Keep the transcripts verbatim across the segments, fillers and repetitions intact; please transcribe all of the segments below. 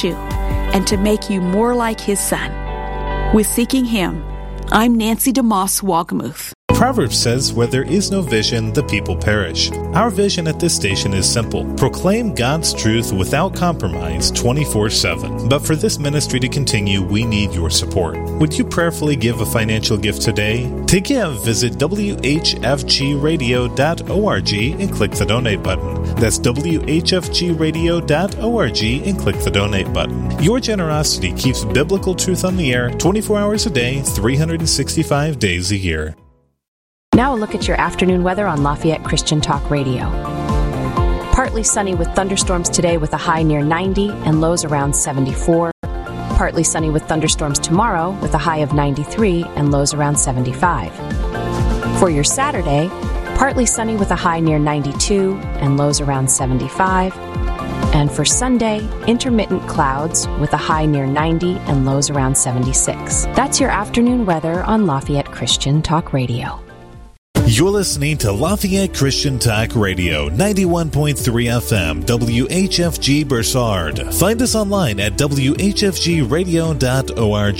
you and to make you more like His Son. With Seeking Him, I'm Nancy DeMoss Wogmuth. Proverbs says, where there is no vision, the people perish. Our vision at this station is simple. Proclaim God's truth without compromise twenty-four seven. But for this ministry to continue, we need your support. Would you prayerfully give a financial gift today? To give, visit w h f g radio dot org and click the donate button. That's w h f g radio dot org and click the donate button. Your generosity keeps biblical truth on the air twenty-four hours a day, three hundred sixty-five days a year. Now a look at your afternoon weather on Lafayette Christian Talk Radio. Partly sunny with thunderstorms today with a high near ninety and lows around seventy-four. Partly sunny with thunderstorms tomorrow with a high of ninety-three and lows around seventy-five. For your Saturday, partly sunny with a high near ninety-two and lows around seventy-five. And for Sunday, intermittent clouds with a high near ninety and lows around seventy-six. That's your afternoon weather on Lafayette Christian Talk Radio. You're listening to Lafayette Christian Talk Radio, ninety-one point three F M, W H F G Bursard. Find us online at w h f g radio dot org.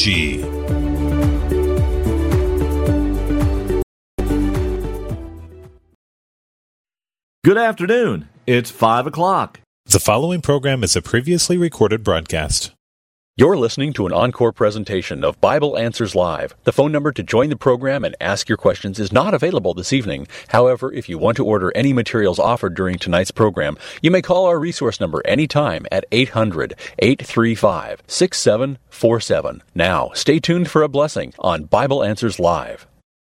Good afternoon. It's five o'clock. The following program is a previously recorded broadcast. You're listening to an encore presentation of Bible Answers Live. The phone number to join the program and ask your questions is not available this evening. However, if you want to order any materials offered during tonight's program, you may call our resource number anytime at eight hundred, eight three five, six seven four seven. Now, stay tuned for a blessing on Bible Answers Live.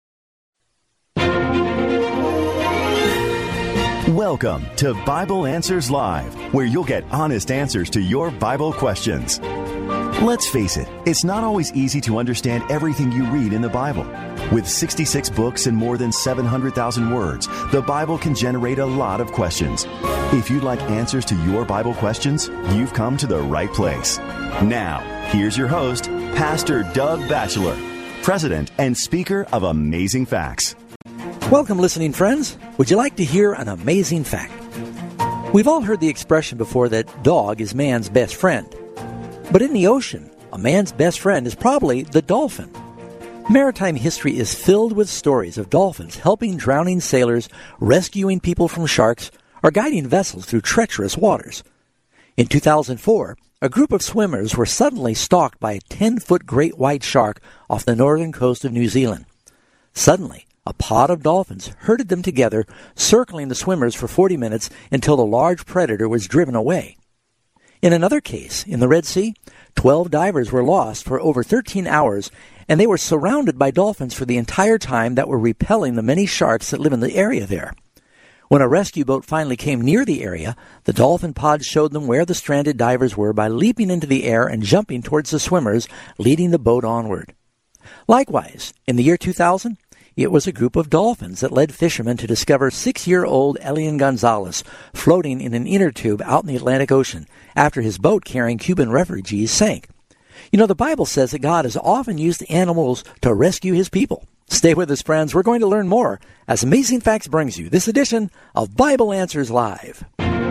Welcome to Bible Answers Live, where you'll get honest answers to your Bible questions. Let's face it, it's not always easy to understand everything you read in the Bible. With sixty-six books and more than seven hundred thousand words, the Bible can generate a lot of questions. If you'd like answers to your Bible questions, you've come to the right place. Now, here's your host, Pastor Doug Batchelor, President and Speaker of Amazing Facts. Welcome, listening friends. Would you like to hear an amazing fact? We've all heard the expression before that dog is man's best friend. But in the ocean, a man's best friend is probably the dolphin. Maritime history is filled with stories of dolphins helping drowning sailors, rescuing people from sharks, or guiding vessels through treacherous waters. In two thousand four, a group of swimmers were suddenly stalked by a ten-foot great white shark off the northern coast of New Zealand. Suddenly, a pod of dolphins herded them together, circling the swimmers for forty minutes until the large predator was driven away. In another case, in the Red Sea, twelve divers were lost for over thirteen hours, and they were surrounded by dolphins for the entire time that were repelling the many sharks that live in the area there. When a rescue boat finally came near the area, the dolphin pods showed them where the stranded divers were by leaping into the air and jumping towards the swimmers, leading the boat onward. Likewise, in the year two thousand, it was a group of dolphins that led fishermen to discover six-year-old Elian Gonzalez floating in an inner tube out in the Atlantic Ocean after his boat carrying Cuban refugees sank. You know, the Bible says that God has often used animals to rescue his people. Stay with us, friends. We're going to learn more as Amazing Facts brings you this edition of Bible Answers Live.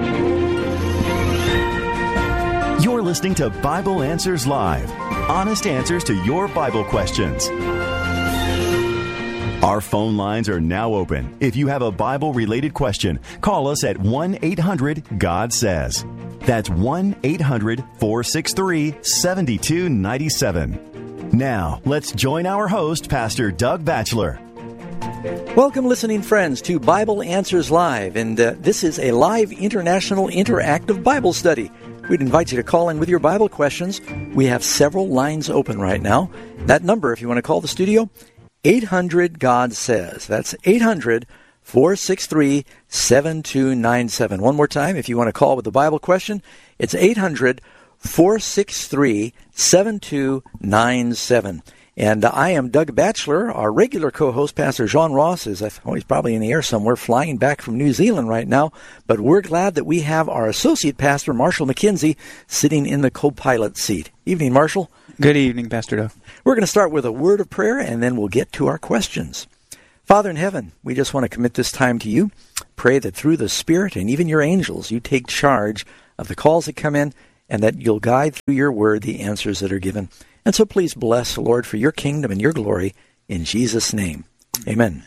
You're listening to Bible Answers Live, honest answers to your Bible questions. Our phone lines are now open. If you have a Bible-related question, call us at one eight hundred God says. That's one eight hundred four six three seven two nine seven. Now, let's join our host, Pastor Doug Batchelor. Welcome, listening friends, to Bible Answers Live, and uh, this is a live international interactive Bible study. We'd invite you to call in with your Bible questions. We have several lines open right now. That number, if you want to call the studio, eight hundred God says. That's eight hundred four six three seven two nine seven. One more time, if you want to call with a Bible question, it's eight hundred four six three seven two nine seven. And I am Doug Batchelor. Our regular co-host, Pastor John Ross, is oh, he's probably in the air somewhere, flying back from New Zealand right now. But we're glad that we have our associate pastor, Marshall McKenzie, sitting in the co-pilot seat. Evening, Marshall. Good evening, Pastor Doug. We're going to start with a word of prayer, and then we'll get to our questions. Father in heaven, we just want to commit this time to you. Pray that through the Spirit and even your angels, you take charge of the calls that come in and that you'll guide through your word the answers that are given. And so please bless, Lord, for your kingdom and your glory in Jesus' name. Amen.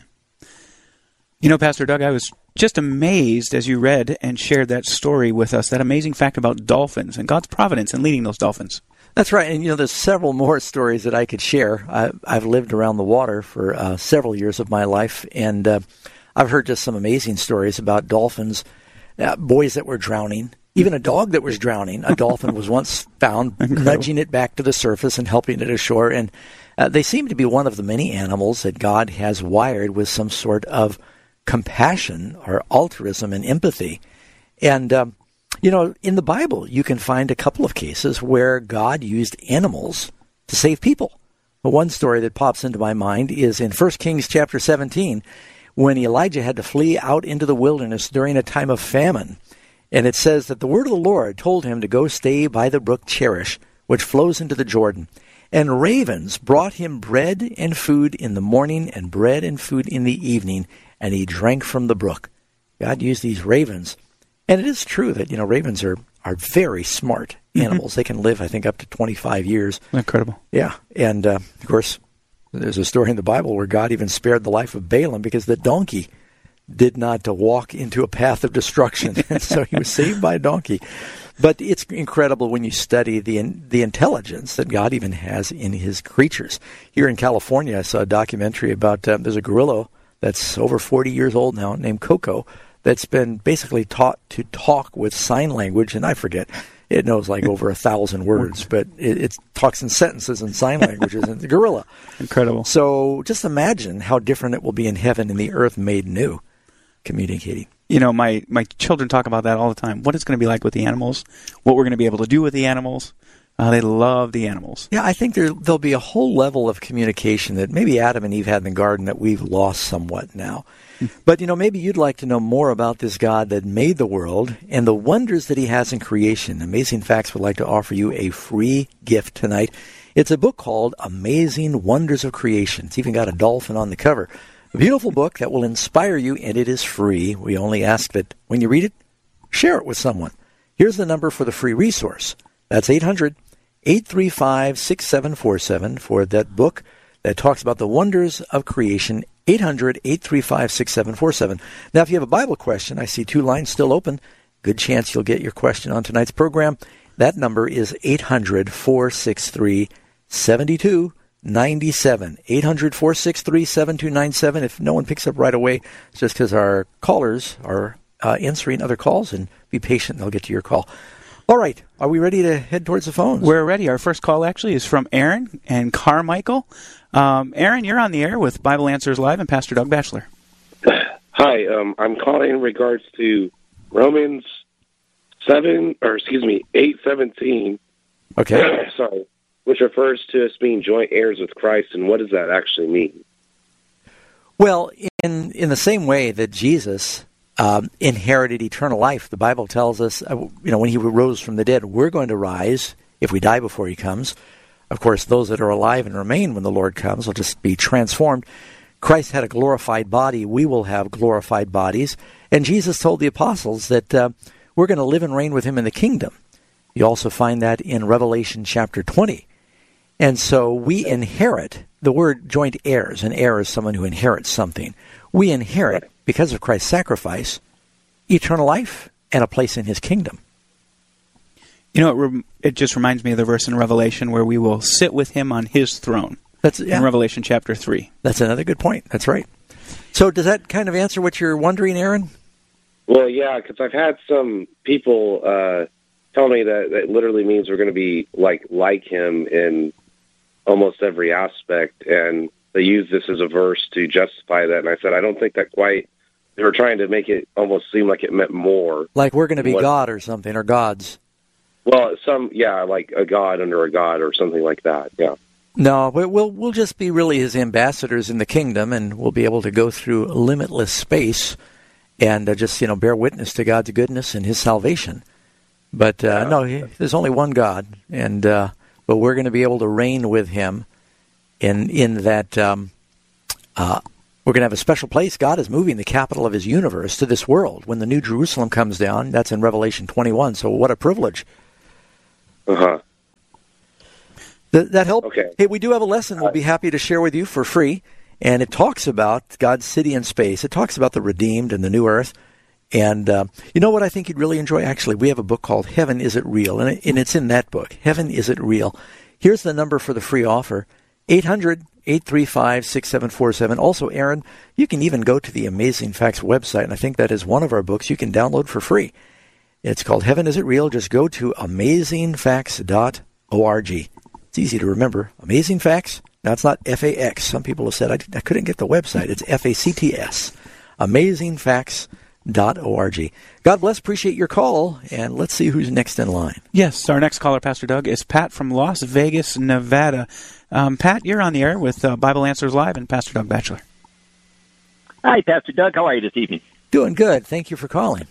You know, Pastor Doug, I was just amazed as you read and shared that story with us, that amazing fact about dolphins and God's providence in leading those dolphins. That's right. And, you know, there's several more stories that I could share. I, I've lived around the water for uh, several years of my life, and uh, I've heard just some amazing stories about dolphins, uh, boys that were drowning, even a dog that was drowning. A dolphin was once found nudging it back to the surface and helping it ashore. And uh, they seem to be one of the many animals that God has wired with some sort of compassion or altruism and empathy. And, um, you know, in the Bible, you can find a couple of cases where God used animals to save people. But one story that pops into my mind is in First Kings chapter seventeen, when Elijah had to flee out into the wilderness during a time of famine. And it says that the word of the Lord told him to go stay by the brook Cherish, which flows into the Jordan. And ravens brought him bread and food in the morning and bread and food in the evening, and he drank from the brook. God used these ravens. And it is true that, you know, ravens are, are very smart animals. Mm-hmm. They can live, I think, up to twenty-five years. Incredible. Yeah. And, uh, of course, there's a story in the Bible where God even spared the life of Balaam because the donkey did not uh, walk into a path of destruction. And so he was saved by a donkey. But it's incredible when you study the the intelligence that God even has in his creatures. Here in California, I saw a documentary about, uh, there's a gorilla that's over forty years old now named Coco that's been basically taught to talk with sign language, and I forget, it knows like over a thousand words, but it, it talks in sentences and sign languages, and the gorilla. Incredible. So just imagine how different it will be in heaven in the earth made new, communicating. You know, my, my children talk about that all the time. What it's going to be like with the animals, what we're going to be able to do with the animals. Uh, they love the animals. Yeah, I think there, there'll be a whole level of communication that maybe Adam and Eve had in the garden that we've lost somewhat now. But, you know, maybe you'd like to know more about this God that made the world and the wonders that he has in creation. Amazing Facts would like to offer you a free gift tonight. It's a book called Amazing Wonders of Creation. It's even got a dolphin on the cover. A beautiful book that will inspire you, and it is free. We only ask that when you read it, share it with someone. Here's the number for the free resource. That's eight hundred, eight three five, six seven four seven for that book that talks about the wonders of creation. eight hundred, eight three five, six seven four seven. Now, if you have a Bible question, I see two lines still open. Good chance you'll get your question on tonight's program. That number is eight hundred, four six three, seven two nine seven. eight hundred, four six three, seven two nine seven. If no one picks up right away, it's just because our callers are uh, answering other calls, and be patient, they'll get to your call. All right. Are we ready to head towards the phones? We're ready. Our first call actually is from Aaron and Carmichael. Um, Aaron, you're on the air with Bible Answers Live and Pastor Doug Batchelor. Hi. Um, I'm calling in regards to Romans seven, or excuse me, eight seventeen. Okay. Sorry. Which refers to us being joint heirs with Christ, and what does that actually mean? Well, in in the same way that Jesus Um, inherited eternal life. The Bible tells us, uh, you know, when he rose from the dead, we're going to rise if we die before he comes. Of course, those that are alive and remain when the Lord comes will just be transformed. Christ had a glorified body. We will have glorified bodies. And Jesus told the apostles that uh, we're going to live and reign with him in the kingdom. You also find that in Revelation chapter twenty. And so we inherit, the word joint heirs, an heir is someone who inherits something. We inherit, because of Christ's sacrifice, eternal life and a place in his kingdom. You know, it, re- it just reminds me of the verse in Revelation where we will sit with him on his throne. That's yeah. In Revelation chapter three. That's another good point. That's right. So does that kind of answer what you're wondering, Aaron? Well, yeah, because I've had some people uh, tell me that that literally means we're going to be like like him in almost every aspect, and they use this as a verse to justify that. And I said, I don't think that quite, they were trying to make it almost seem like it meant more. Like we're going to be what, God or something, or gods. Well, some, yeah, like a god under a god or something like that, yeah. No, we'll, we'll just be really his ambassadors in the kingdom, and we'll be able to go through limitless space and uh, just, you know, bear witness to God's goodness and his salvation. But, uh, yeah. no, he, there's only one God, and uh, but we're going to be able to reign with him. In in that um, uh, we're going to have a special place. God is moving the capital of his universe to this world. When the New Jerusalem comes down, that's in Revelation twenty-one. So what a privilege Uh-huh. Th- that help? Okay. Hey, we do have a lesson we'll be happy to share with you for free, and it talks about God's city in space. It talks about the redeemed and the new earth. And uh, you know what I think you'd really enjoy? Actually, we have a book called Heaven, Is It Real? And, it, and it's in that book, Heaven, Is It Real? Here's the number for the free offer, eight hundred, eight three five, six seven four seven. Also, Aaron, you can even go to the Amazing Facts website, and I think that is one of our books you can download for free. It's called Heaven, Is It Real? Just go to amazing facts dot org. It's easy to remember. Amazing Facts. Now, it's not F A X. Some people have said I, I couldn't get the website. It's F A C T S. amazing facts dot org. God bless. Appreciate your call, and let's see who's next in line. Yes, our next caller, Pastor Doug, is Pat from Las Vegas, Nevada. Um, Pat, you're on the air with uh, Bible Answers Live and Pastor Doug Batchelor. Hi, Pastor Doug. How are you this evening? Doing good. Thank you for calling.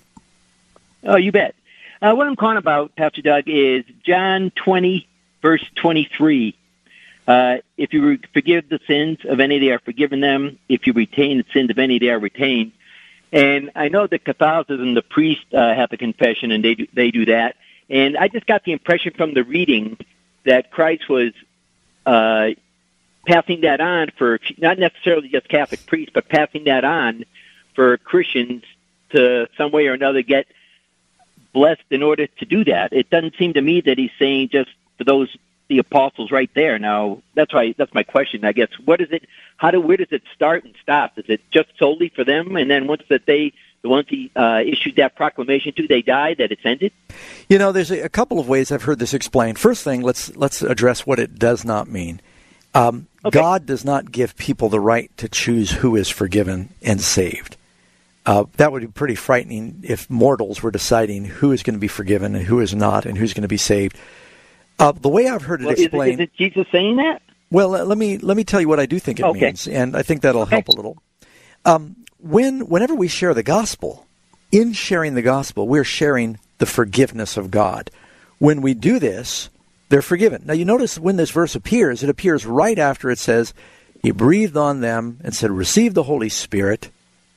Oh, you bet. Uh, what I'm calling about, Pastor Doug, is John twenty, verse twenty-three. Uh, if you forgive the sins of any, they are forgiven them. If you retain the sins of any, they are retained. And I know that Catholicism, the priest uh, have the confession, and they do, they do that. And I just got the impression from the reading that Christ was uh, passing that on for not necessarily just Catholic priests, but passing that on for Christians to some way or another get blessed in order to do that. It doesn't seem to me that he's saying just for those the apostles right there. Now, that's why that's my question, I guess. What is it? How do where does it start and stop? Is it just solely for them, and then once that they the ones he uh, issued that proclamation to, they die, that it's ended? You know, there's a, a couple of ways I've heard this explained. First thing, let's let's address what it does not mean. Um, okay. God does not give people the right to choose who is forgiven and saved. Uh, that would be pretty frightening if mortals were deciding who is going to be forgiven and who is not, and who's going to be saved. Uh, the way I've heard it well, explained... Is it, is it Jesus saying that? Well, let me let me tell you what I do think it okay. means, and I think that'll okay. help a little. Um, when whenever we share the gospel, in sharing the gospel, we're sharing the forgiveness of God. When we do this, they're forgiven. Now, you notice when this verse appears, it appears right after it says, He breathed on them and said, receive the Holy Spirit.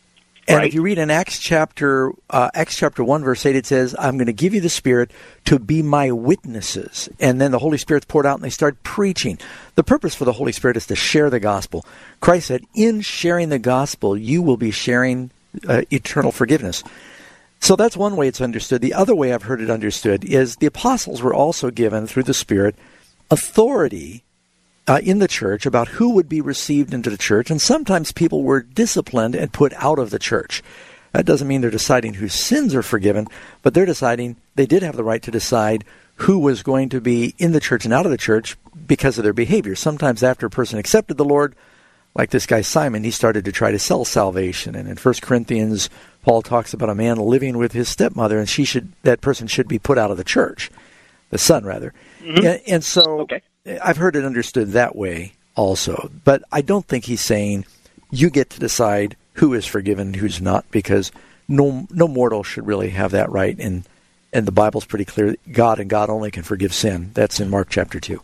And right. if you read in Acts chapter uh, Acts chapter one, verse eight, it says, I'm going to give you the Spirit to be my witnesses. And then the Holy Spirit's poured out and they start preaching. The purpose for the Holy Spirit is to share the gospel. Christ said, in sharing the gospel, you will be sharing uh, eternal forgiveness. So that's one way it's understood. The other way I've heard it understood is the apostles were also given, through the Spirit, authority Uh, in the church about who would be received into the church, and sometimes people were disciplined and put out of the church. That doesn't mean they're deciding whose sins are forgiven, but they're deciding they did have the right to decide who was going to be in the church and out of the church because of their behavior. Sometimes after a person accepted the Lord, like this guy Simon, he started to try to sell salvation. And in First Corinthians, Paul talks about a man living with his stepmother, and she should that person should be put out of the church, the son rather. Mm-hmm. And, and so... Okay. I've heard it understood that way also, but I don't think he's saying you get to decide who is forgiven and who's not, because no no mortal should really have that right, and and the Bible's pretty clear. God and God only can forgive sin. That's in Mark chapter two.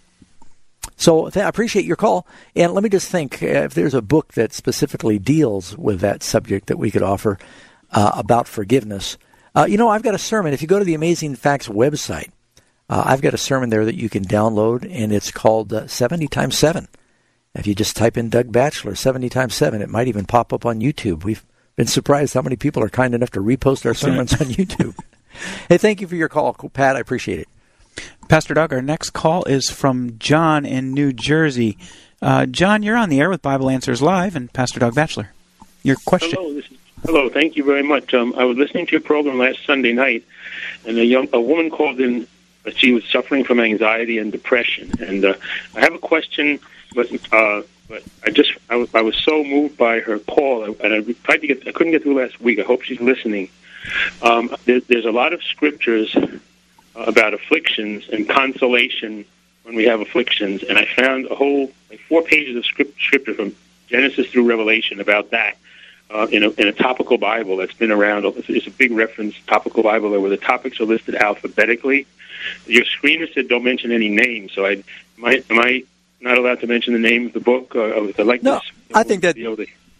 So I appreciate your call, and let me just think if there's a book that specifically deals with that subject that we could offer uh, about forgiveness. Uh, you know, I've got a sermon. If you go to the Amazing Facts website, Uh, I've got a sermon there that you can download, and it's called uh, seventy times seven. If you just type in Doug Batchelor, seventy times seven, it might even pop up on YouTube. We've been surprised how many people are kind enough to repost our sermons on YouTube. Hey, thank you for your call, Pat. I appreciate it. Pastor Doug, our next call is from John in New Jersey. Uh, John, you're on the air with Bible Answers Live and Pastor Doug Batchelor. Your question. Hello, this is, hello. Thank you very much. Um, I was listening to your program last Sunday night, and a young a woman called in. She was suffering from anxiety and depression, and uh, I have a question, but uh, but I just I was, I was so moved by her call, and I tried to get I couldn't get through last week. I hope she's listening. Um, there, there's a lot of scriptures about afflictions and consolation when we have afflictions, and I found a whole like four pages of script, scripture from Genesis through Revelation about that. Uh, in, a, in a topical Bible that's been around. It's a big reference, topical Bible, where the topics are listed alphabetically. Your screener said don't mention any names, so I, am, I, am I not allowed to mention the name of the book? Or, or the likeness? No, I think that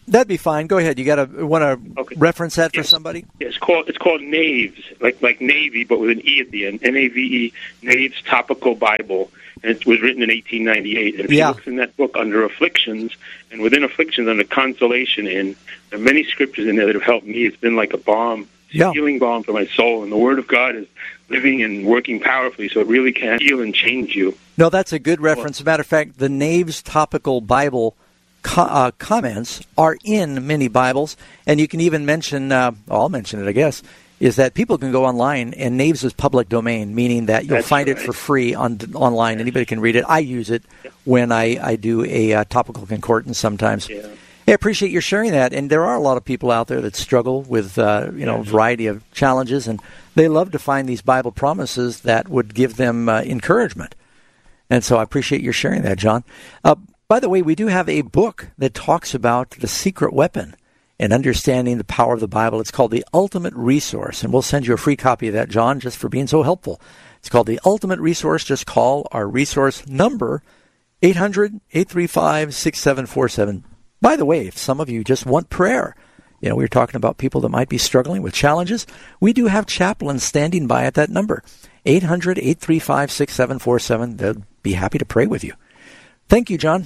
That'd be fine. Go ahead. You got to want to okay. reference that for yes. somebody? Yeah, it's called it's called Naves, like like Navy, but with an E at the end. N A V E, Naves Topical Bible, and it was written in eighteen ninety-eight. And if yeah. you look in that book under afflictions, and within afflictions under consolation, in there are many scriptures in there that have helped me. It's been like a balm, yeah. healing balm for my soul. And the Word of God is living and working powerfully, so it really can heal and change you. No, that's a good reference. As a matter of fact, the Naves Topical Bible co- uh, comments are in many Bibles, and you can even mention, uh, I'll mention it, I guess, is that people can go online, and Naves is public domain, meaning that you'll That's find right. it for free on online. Anybody can read it. I use it yeah. when I, I do a uh, topical concordance sometimes. Yeah. I appreciate your sharing that, and there are a lot of people out there that struggle with uh, you know a variety of challenges, and they love to find these Bible promises that would give them uh, encouragement. And so I appreciate your sharing that, John. Uh, by the way, we do have a book that talks about the secret weapon and understanding the power of the Bible. It's called The Ultimate Resource, and we'll send you a free copy of that, John, just for being so helpful. It's called The Ultimate Resource. Just call our resource number, eight hundred, eight three five, six seven four seven. By the way, if some of you just want prayer, you know, we were talking about people that might be struggling with challenges, we do have chaplains standing by at that number, eight hundred, eight three five, six seven four seven. They'll be happy to pray with you. Thank you, John.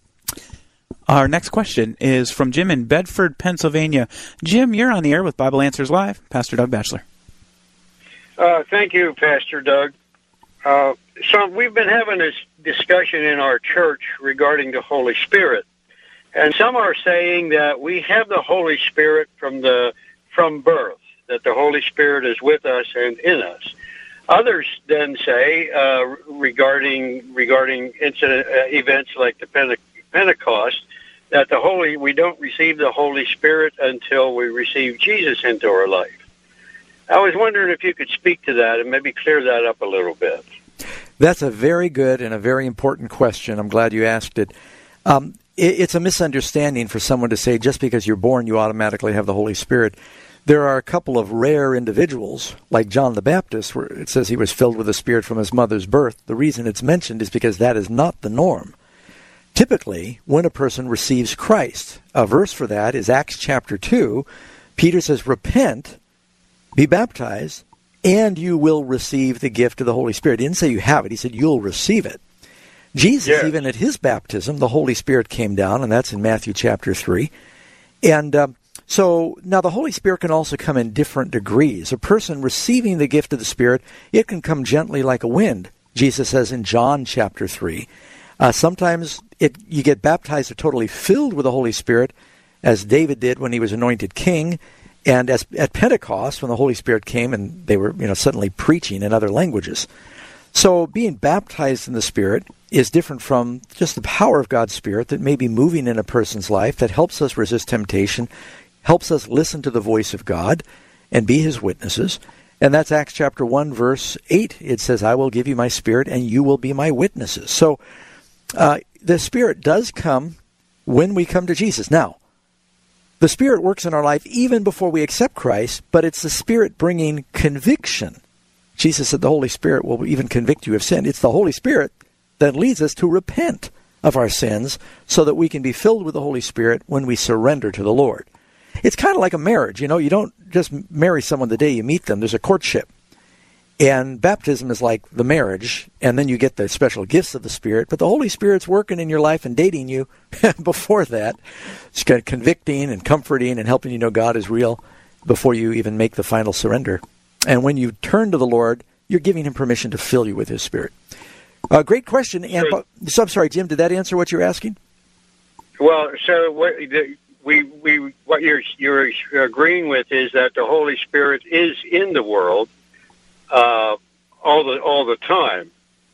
Our next question is from Jim in Bedford, Pennsylvania. Jim, you're on the air with Bible Answers Live. Pastor Doug Batchelor. Uh, thank you, Pastor Doug. Uh, so we've been having this discussion in our church regarding the Holy Spirit. And some are saying that we have the Holy Spirit from the from birth, that the Holy Spirit is with us and in us. Others then say, uh, regarding regarding incident uh, events like the Pente- Pentecost, that the Holy we don't receive the Holy Spirit until we receive Jesus into our life. I was wondering if you could speak to that and maybe clear that up a little bit. That's a very good and a very important question. I'm glad you asked it. Um, It's a misunderstanding for someone to say just because you're born you automatically have the Holy Spirit. There are a couple of rare individuals, like John the Baptist, where it says he was filled with the Spirit from his mother's birth. The reason it's mentioned is because that is not the norm. Typically, when a person receives Christ, a verse for that is Acts chapter two. Peter says, repent, be baptized, and you will receive the gift of the Holy Spirit. He didn't say you have it. He said you'll receive it. Jesus, yes. Even at his baptism, the Holy Spirit came down, and that's in Matthew chapter three. And um, so now the Holy Spirit can also come in different degrees. A person receiving the gift of the Spirit, it can come gently like a wind, Jesus says in John chapter three. Uh, sometimes it, you get baptized or totally filled with the Holy Spirit, as David did when he was anointed king, and as at Pentecost, when the Holy Spirit came and they were you know suddenly preaching in other languages. So being baptized in the Spirit is different from just the power of God's Spirit that may be moving in a person's life that helps us resist temptation, helps us listen to the voice of God and be his witnesses. And that's Acts chapter one, verse eight. It says, I will give you my Spirit and you will be my witnesses. So uh, the Spirit does come when we come to Jesus. Now, the Spirit works in our life even before we accept Christ, but it's the Spirit bringing conviction. Jesus said the Holy Spirit will even convict you of sin. It's the Holy Spirit that leads us to repent of our sins so that we can be filled with the Holy Spirit when we surrender to the Lord. It's kind of like a marriage. You know, you don't just marry someone the day you meet them. There's a courtship. And baptism is like the marriage, and then you get the special gifts of the Spirit. But the Holy Spirit's working in your life and dating you before that. It's kind of convicting and comforting and helping you know God is real before you even make the final surrender. And when you turn to the Lord, you're giving him permission to fill you with his Spirit. Uh, great question. And, so I'm sorry, Jim, did that answer what you're asking? Well, so what, the, we, we, what you're, you're agreeing with is that the Holy Spirit is in the world uh, all the all the time,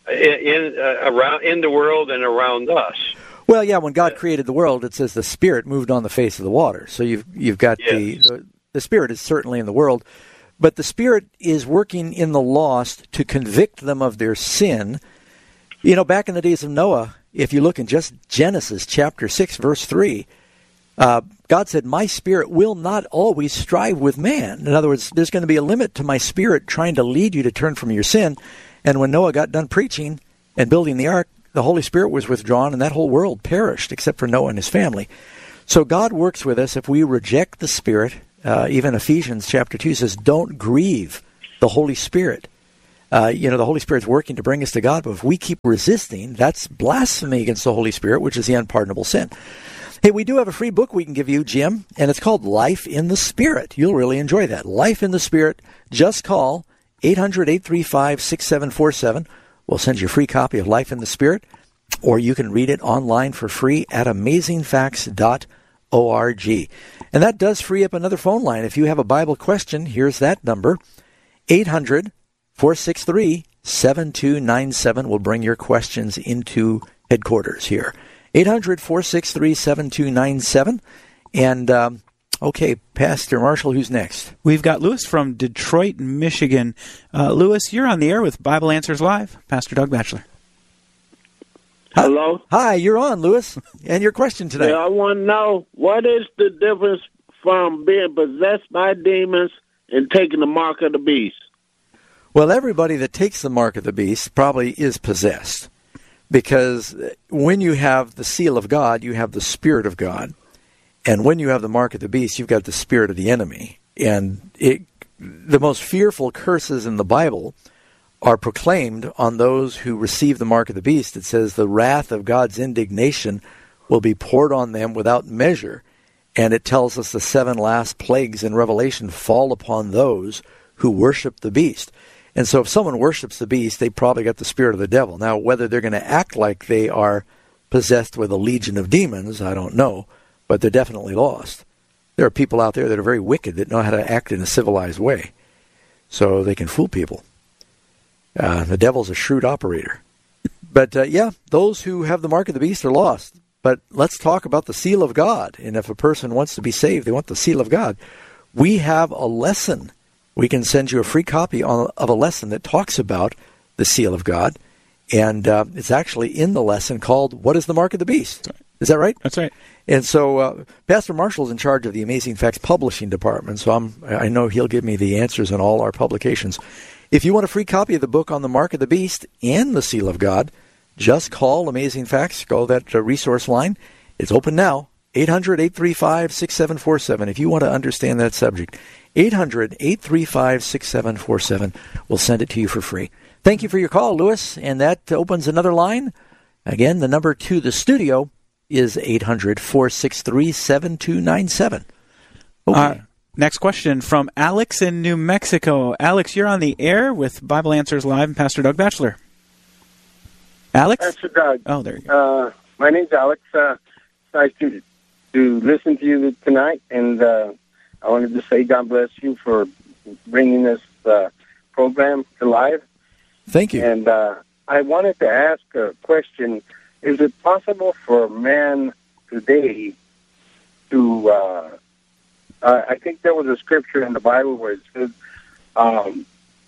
in uh, around in the world and around us. Well, yeah, when God created the world, it says the Spirit moved on the face of the water. So you've you've got yes. the the Spirit is certainly in the world. But the Spirit is working in the lost to convict them of their sin. You know, back in the days of Noah, if you look in just Genesis chapter six, verse three, uh, God said, my Spirit will not always strive with man. In other words, there's going to be a limit to my Spirit trying to lead you to turn from your sin. And when Noah got done preaching and building the ark, the Holy Spirit was withdrawn and that whole world perished except for Noah and his family. So God works with us if we reject the Spirit. Uh, even Ephesians chapter two says, don't grieve the Holy Spirit. Uh, you know, the Holy Spirit's working to bring us to God, but if we keep resisting, that's blasphemy against the Holy Spirit, which is the unpardonable sin. Hey, we do have a free book we can give you, Jim, and it's called Life in the Spirit. You'll really enjoy that. Life in the Spirit. Just call eight hundred, eight three five, six seven four seven. We'll send you a free copy of Life in the Spirit, or you can read it online for free at amazing facts dot org. And that does free up another phone line. If you have a Bible question, here's that number, eight hundred, four six three, seven two nine seven. We'll bring your questions into headquarters here. eight hundred, four six three, seven two nine seven. And, um, okay, Pastor Marshall, who's next? We've got Lewis from Detroit, Michigan. Uh, Lewis, you're on the air with Bible Answers Live. Pastor Doug Batchelor. Hello? Hi, you're on, Lewis. And your question today? Yeah, I want to know, what is the difference from being possessed by demons and taking the mark of the beast? Well, everybody that takes the mark of the beast probably is possessed. Because when you have the seal of God, you have the Spirit of God. And when you have the mark of the beast, you've got the spirit of the enemy. And it, the most fearful curses in the Bible are proclaimed on those who receive the mark of the beast. It says the wrath of God's indignation will be poured on them without measure. And it tells us the seven last plagues in Revelation fall upon those who worship the beast. And so if someone worships the beast, they probably got the spirit of the devil. Now, whether they're going to act like they are possessed with a legion of demons, I don't know, but they're definitely lost. There are people out there that are very wicked that know how to act in a civilized way, so they can fool people. Uh, the devil's a shrewd operator. But, uh, yeah, those who have the mark of the beast are lost. But let's talk about the seal of God. And if a person wants to be saved, they want the seal of God. We have a lesson. We can send you a free copy of a lesson that talks about the seal of God. And uh, it's actually in the lesson called, What is the Mark of the Beast? Is that right? That's right. And so uh, Pastor Marshall's in charge of the Amazing Facts Publishing Department, so I'm, I know he'll give me the answers on all our publications. If you want a free copy of the book on the Mark of the Beast and the Seal of God, just call Amazing Facts. Go that uh, resource line. It's open now, eight hundred, eight three five, six seven four seven, if you want to understand that subject. eight hundred, eight three five, six seven four seven. We'll send it to you for free. Thank you for your call, Lewis, and that opens another line. Again, the number to the studio is eight hundred, four six three, seven two nine seven. Okay. Uh, next question from Alex in New Mexico. Alex, you're on the air with Bible Answers Live and Pastor Doug Batchelor. Alex? Pastor Doug. Oh, there you go. Uh, my name's Alex. Uh, nice to, to listen to you tonight, and uh, I wanted to say God bless you for bringing this uh, program to life. Thank you. And uh, I wanted to ask a question. Is it possible for man today to, uh, uh, I think there was a scripture in the Bible where it says, um,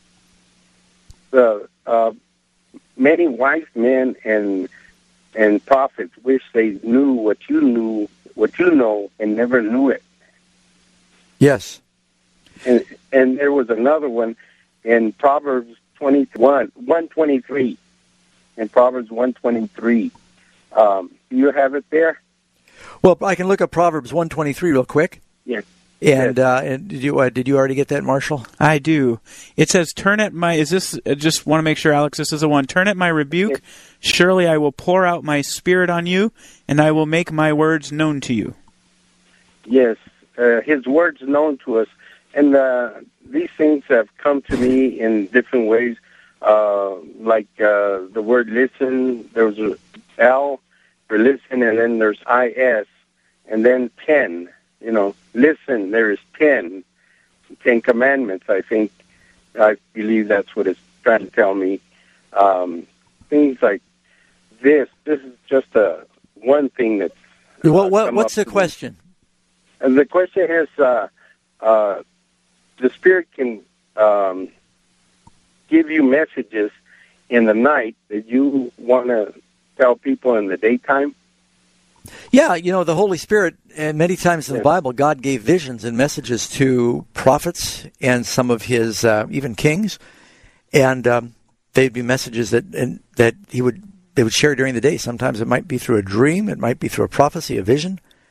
the uh, many wise men and and prophets wish they knew what you knew, what you know, and never knew it. Yes. And, and there was another one in Proverbs twenty-one, one twenty-three. In Proverbs one twenty-three. Um, do you have it there? Well, I can look up Proverbs one twenty-three real quick. Yes. And, uh, and did you uh, did you already get that, Marshall? I do. It says, "Turn at my." Is this? I just want to make sure, Alex, this is the one. Turn at my rebuke. Yes. Surely I will pour out my spirit on you, and I will make my words known to you. Yes, uh, His words known to us, and uh, these things have come to me in different ways. Uh, like uh, the word "listen." There's a L for listen, and then there's I S, and then ten. You know, listen, there is ten. Ten Commandments, I think. I believe that's what it's trying to tell me. Um, things like this. This is just a one thing that's... Uh, what, what, what's the question? And the question is, uh, uh, the Spirit can um, give you messages in the night that you want to tell people in the daytime? Yeah, you know, the Holy Spirit, and many times in the Bible, God gave visions and messages to prophets and some of his, uh, even kings, and um, they'd be messages that and, that he would they would share during the day. Sometimes it might be through a dream, it might be through a prophecy, a vision,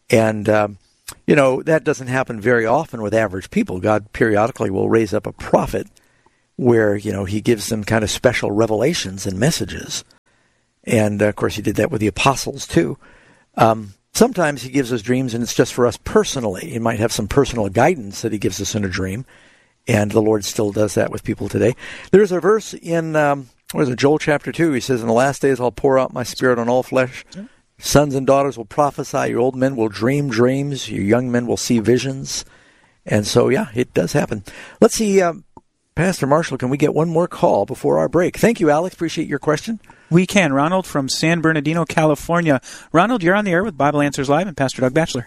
And, um, you know, that doesn't happen very often with average people. God periodically will raise up a prophet where, you know, he gives them kind of special revelations and messages. And, uh, of course, he did that with the apostles, too. Um, sometimes he gives us dreams, and it's just for us personally. He might have some personal guidance that he gives us in a dream, and the Lord still does that with people today. There's a verse in, um, what is it, Joel chapter two. He says, in the last days I'll pour out my Spirit on all flesh. Sons and daughters will prophesy. Your old men will dream dreams. Your young men will see visions. And so, yeah, it does happen. Let's see, um, Pastor Marshall, can we get one more call before our break? Thank you, Alex. Appreciate your question. We can. Ronald from San Bernardino, California. Ronald, you're on the air with Bible Answers Live and Pastor Doug Batchelor.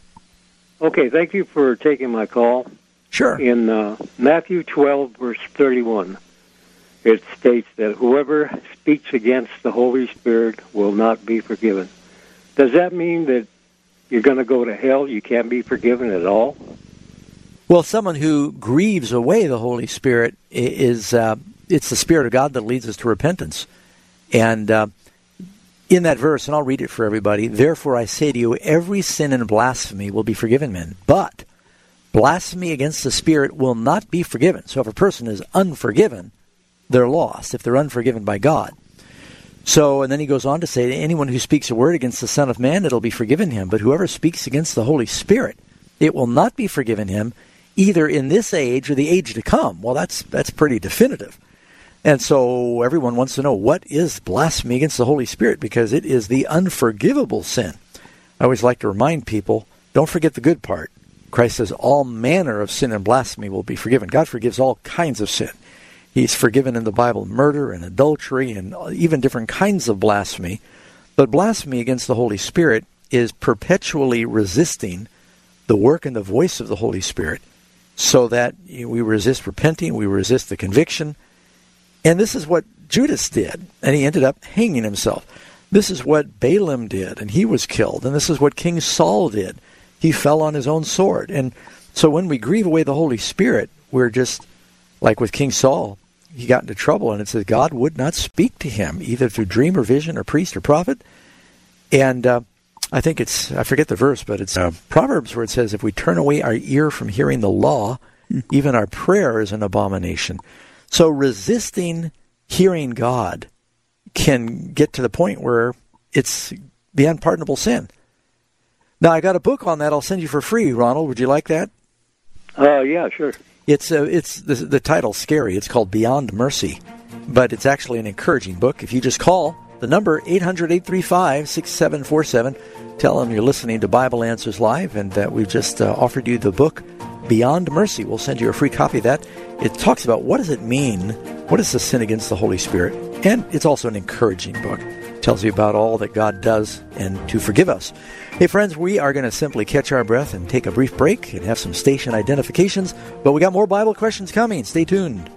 Okay, thank you for taking my call. Sure. In uh, Matthew twelve, verse thirty-one, it states that whoever speaks against the Holy Spirit will not be forgiven. Does that mean that you're going to go to hell? You can't be forgiven at all? Well, someone who grieves away the Holy Spirit is, uh, it's the Spirit of God that leads us to repentance. And uh, in that verse, and I'll read it for everybody, therefore I say to you, every sin and blasphemy will be forgiven men, but blasphemy against the Spirit will not be forgiven. So if a person is unforgiven, they're lost, if they're unforgiven by God. So, and then he goes on to say, anyone who speaks a word against the Son of Man, it'll be forgiven him. But whoever speaks against the Holy Spirit, it will not be forgiven him, either in this age or the age to come. Well, that's that's pretty definitive. And so everyone wants to know, what is blasphemy against the Holy Spirit? Because it is the unforgivable sin. I always like to remind people, don't forget the good part. Christ says all manner of sin and blasphemy will be forgiven. God forgives all kinds of sin. He's forgiven in the Bible murder and adultery and even different kinds of blasphemy. But blasphemy against the Holy Spirit is perpetually resisting the work and the voice of the Holy Spirit, so that we resist repenting, we resist the conviction. And this is what Judas did, and he ended up hanging himself. This is what Balaam did, and he was killed. And this is what King Saul did. He fell on his own sword. And so when we grieve away the Holy Spirit, we're just, like with King Saul, he got into trouble, and it says God would not speak to him, either through dream or vision or priest or prophet. And uh, I think it's, I forget the verse, but it's uh, Proverbs where it says, if we turn away our ear from hearing the law, even our prayer is an abomination. So resisting hearing God can get to the point where it's the unpardonable sin. Now, I got a book on that I'll send you for free, Ronald. Would you like that? Uh, yeah, sure. It's uh, it's the, the title's scary. It's called Beyond Mercy, but it's actually an encouraging book. If you just call the number eight hundred, eight three five, six seven four seven, tell them you're listening to Bible Answers Live and that we've just uh, offered you the book Beyond Mercy. We'll send you a free copy of that. It talks about what does it mean, what is the sin against the Holy Spirit, and it's also an encouraging book. It tells you about all that God does and to forgive us. Hey, friends, we are going to simply catch our breath and take a brief break and have some station identifications, but we got more Bible questions coming. Stay tuned.